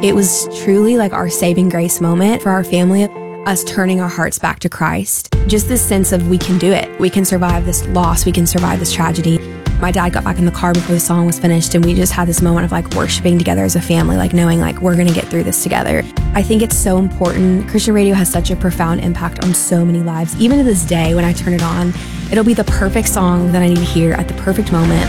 It was truly like our saving grace moment for our family, us turning our hearts back to Christ. Just this sense of we can do it. We can survive this loss. We can survive this tragedy. My dad got back in the car before the song was finished, and we just had this moment of like worshiping together as a family, like knowing like we're going to get through this together. I think it's so important. Christian radio has such a profound impact on so many lives. Even to this day, when I turn it on, it'll be the perfect song that I need to hear at the perfect moment.